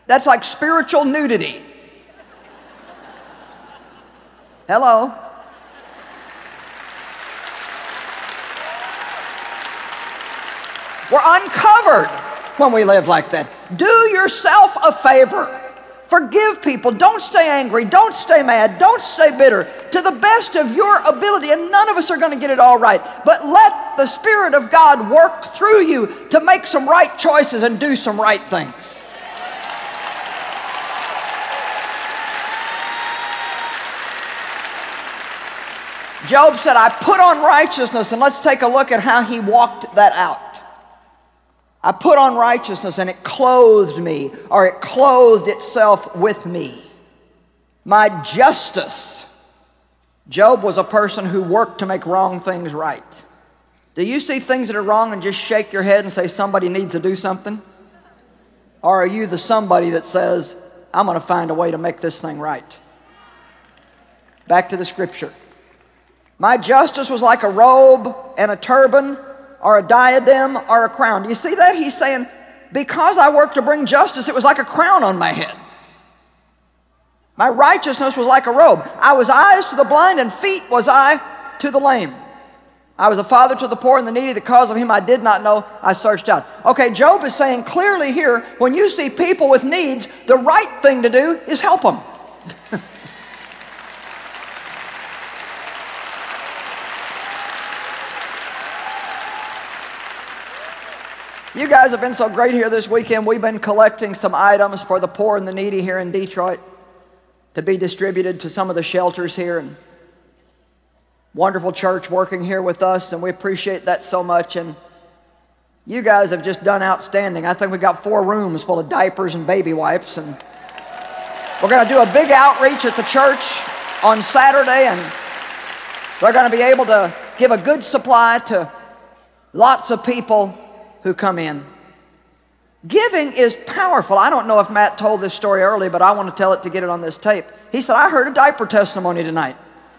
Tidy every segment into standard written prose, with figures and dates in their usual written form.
That's like spiritual nudity. Hello? We're uncovered when we live like that. Do yourself a favor. Forgive people. Don't stay angry. Don't stay mad. Don't stay bitter. To the best of your ability, and none of us are going to get it all right, but let the Spirit of God work through you to make some right choices and do some right things. Job said, I put on righteousness, and let's take a look at how he walked that out. I put on righteousness, and it clothed me, or it clothed itself with me. My justice. Job was a person who worked to make wrong things right. Do you see things that are wrong and just shake your head and say somebody needs to do something? Or are you the somebody that says, I'm going to find a way to make this thing right? Back to the scripture. My justice was like a robe and a turban, or a diadem, or a crown. Do you see that? He's saying, because I worked to bring justice, it was like a crown on my head. My righteousness was like a robe. I was eyes to the blind, and feet was I to the lame. I was a father to the poor and the needy. The cause of him I did not know, I searched out. Okay, Job is saying clearly here, when you see people with needs, the right thing to do is help them. You guys have been so great here this weekend. We've been collecting some items for the poor and the needy here in Detroit to be distributed to some of the shelters here. And wonderful church working here with us, and we appreciate that so much. And you guys have just done outstanding. I think we got 4 rooms full of diapers and baby wipes. And we're going to do a big outreach at the church on Saturday, and they're going to be able to give a good supply to lots of people who come in. Giving is powerful. I don't know if Matt told this story early, but I want to tell it to get it on this tape. He said, I heard a diaper testimony tonight.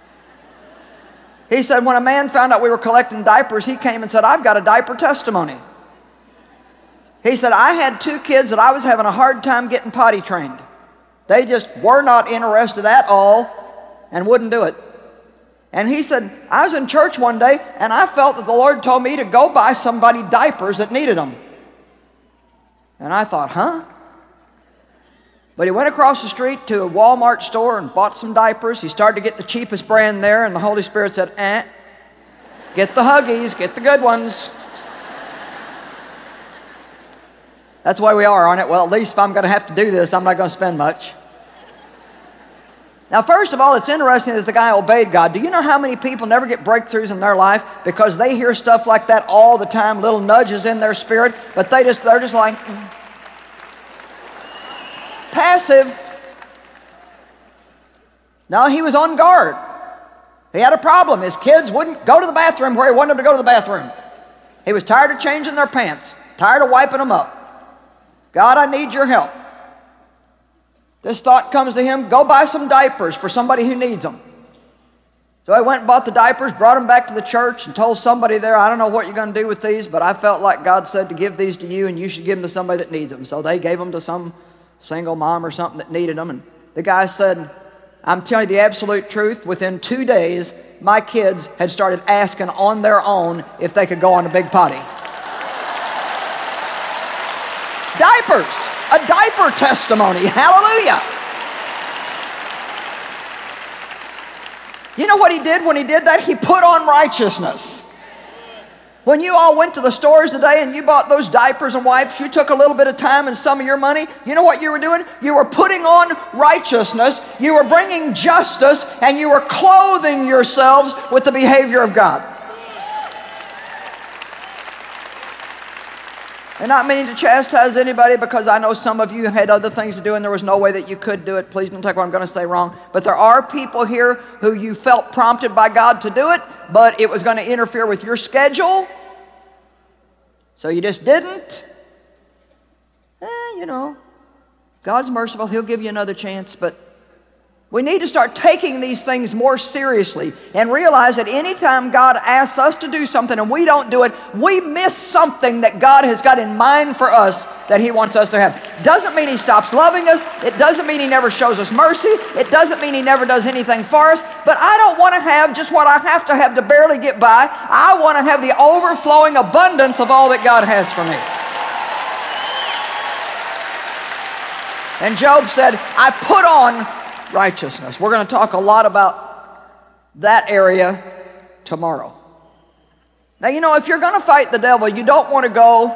He said, when a man found out we were collecting diapers, he came and said, I've got a diaper testimony. He said, I had 2 kids that I was having a hard time getting potty trained. They just were not interested at all and wouldn't do it. And he said, I was in church one day, and I felt that the Lord told me to go buy somebody diapers that needed them. And I thought, huh? But he went across the street to a Walmart store and bought some diapers. He started to get the cheapest brand there, and the Holy Spirit said, get the Huggies, get the good ones. That's the way we are on it. Well, at least if I'm going to have to do this, I'm not going to spend much. Now, first of all, it's interesting that the guy obeyed God. Do you know how many people never get breakthroughs in their life because they hear stuff like that all the time, little nudges in their spirit, but they're just like passive. No, he was on guard. He had a problem. His kids wouldn't go to the bathroom where he wanted them to go to the bathroom. He was tired of changing their pants, tired of wiping them up. God, I need your help. This thought comes to him, go buy some diapers for somebody who needs them. So I went and bought the diapers, brought them back to the church, and told somebody there, I don't know what you're going to do with these, but I felt like God said to give these to you, and you should give them to somebody that needs them. So they gave them to some single mom or something that needed them. And the guy said, I'm telling you the absolute truth, within 2 days, my kids had started asking on their own if they could go on a big potty. Diapers. A diaper testimony. Hallelujah. You know what he did when he did that? He put on righteousness. When you all went to the stores today and you bought those diapers and wipes, you took a little bit of time and some of your money. You know what you were doing? You were putting on righteousness. You were bringing justice, and you were clothing yourselves with the behavior of God. And not meaning to chastise anybody, because I know some of you had other things to do and there was no way that you could do it. Please don't take what I'm going to say wrong. But there are people here who you felt prompted by God to do it, but it was going to interfere with your schedule. So you just didn't. You know, God's merciful. He'll give you another chance. But we need to start taking these things more seriously and realize that anytime God asks us to do something and we don't do it, we miss something that God has got in mind for us that He wants us to have. Doesn't mean He stops loving us. It doesn't mean He never shows us mercy. It doesn't mean He never does anything for us. But I don't want to have just what I have to have to barely get by. I want to have the overflowing abundance of all that God has for me. And Job said, I put on righteousness. We're going to talk a lot about that area tomorrow. Now, you know, if you're going to fight the devil, you don't want to go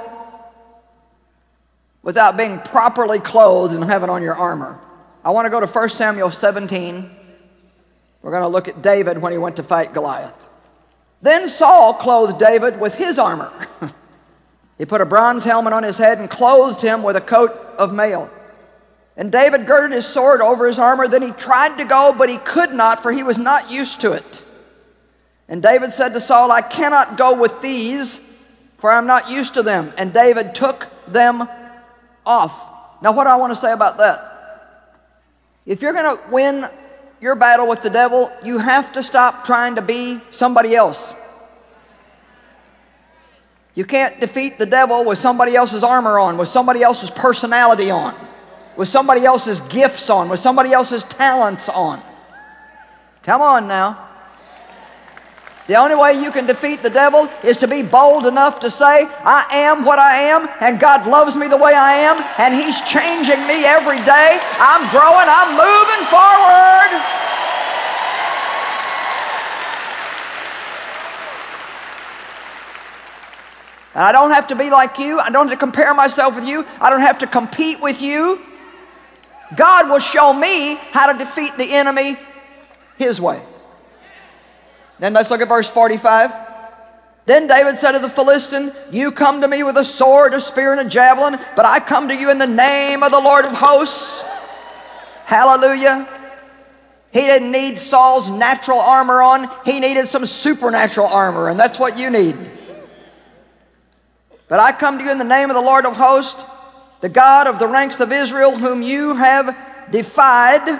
without being properly clothed and having on your armor. I want to go to 1 Samuel 17. We're going to look at David when he went to fight Goliath. Then Saul clothed David with his armor. He put a bronze helmet on his head and clothed him with a coat of mail. And David girded his sword over his armor. Then he tried to go, but he could not, for he was not used to it. And David said to Saul, I cannot go with these, for I'm not used to them. And David took them off. Now, what do I want to say about that? If you're going to win your battle with the devil, you have to stop trying to be somebody else. You can't defeat the devil with somebody else's armor on, with somebody else's personality on, with somebody else's gifts on, with somebody else's talents on. Come on now. The only way you can defeat the devil is to be bold enough to say, I am what I am, and God loves me the way I am, and He's changing me every day. I'm growing, I'm moving forward. And I don't have to be like you. I don't have to compare myself with you. I don't have to compete with you. God will show me how to defeat the enemy His way. Then let's look at verse 45. Then David said to the Philistine, you come to me with a sword, a spear, and a javelin, but I come to you in the name of the Lord of hosts. Hallelujah. He didn't need Saul's natural armor on. He needed some supernatural armor, and that's what you need. But I come to you in the name of the Lord of hosts, the God of the ranks of Israel, whom you have defied.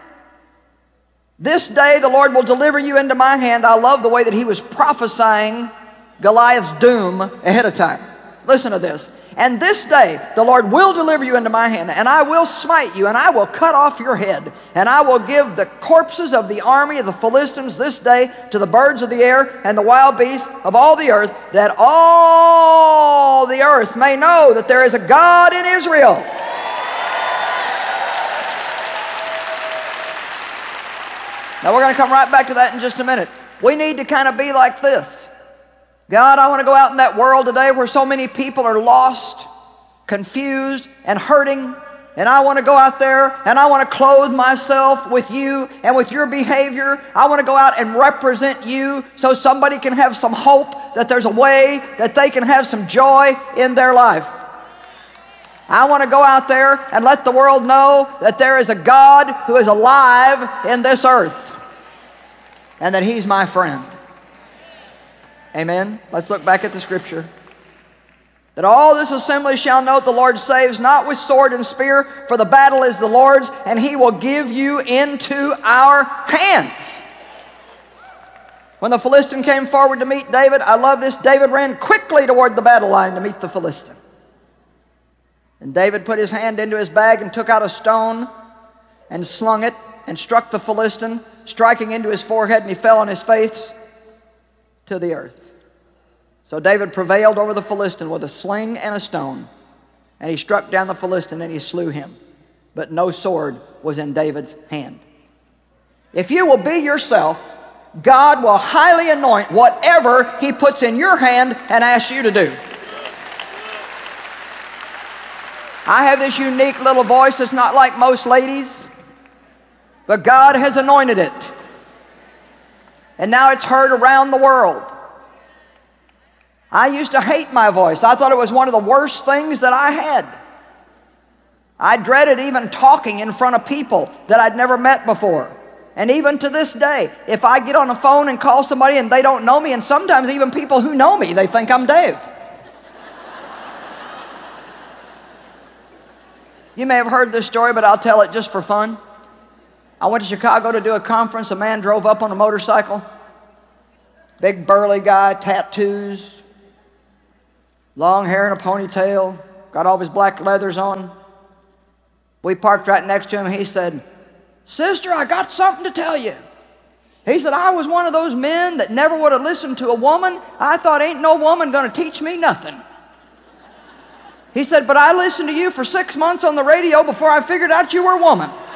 This day the Lord will deliver you into my hand. I love the way that he was prophesying Goliath's doom ahead of time. Listen to this. And this day the Lord will deliver you into my hand, and I will smite you, and I will cut off your head, and I will give the corpses of the army of the Philistines this day to the birds of the air and the wild beasts of all the earth, that all the earth may know that there is a God in Israel. Now we're going to come right back to that in just a minute. We need to kind of be like this. God, I want to go out in that world today where so many people are lost, confused, and hurting. And I want to go out there and I want to clothe myself with you and with your behavior. I want to go out and represent you so somebody can have some hope that there's a way that they can have some joy in their life. I want to go out there and let the world know that there is a God who is alive in this earth and that He's my friend. Amen. Let's look back at the scripture. That all this assembly shall know the Lord saves, not with sword and spear, for the battle is the Lord's, and He will give you into our hands. When the Philistine came forward to meet David, I love this, David ran quickly toward the battle line to meet the Philistine. And David put his hand into his bag and took out a stone and slung it and struck the Philistine, striking into his forehead, and he fell on his face to the earth. So David prevailed over the Philistine with a sling and a stone, and he struck down the Philistine and he slew him. But no sword was in David's hand. If you will be yourself, God will highly anoint whatever He puts in your hand and asks you to do. I have this unique little voice that's not like most ladies, but God has anointed it. And now it's heard around the world. I used to hate my voice. I thought it was one of the worst things that I had. I dreaded even talking in front of people that I'd never met before. And even to this day, if I get on the phone and call somebody and they don't know me, and sometimes even people who know me, they think I'm Dave. You may have heard this story, but I'll tell it just for fun. I went to Chicago to do a conference. A man drove up on a motorcycle. Big burly guy, tattoos, long hair and a ponytail, got all of his black leathers on. We parked right next to him. He said, "Sister, I got something to tell you." He said, "I was one of those men that never would have listened to a woman. I thought ain't no woman going to teach me nothing." He said, "But I listened to you for 6 months on the radio before I figured out you were a woman."